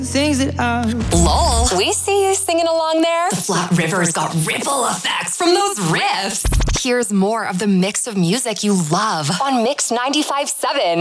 things that are. Lol, we see you singing along there. The Flat River's got ripple effects from those riffs. Here's more of the mix of music you love on Mix 95.7.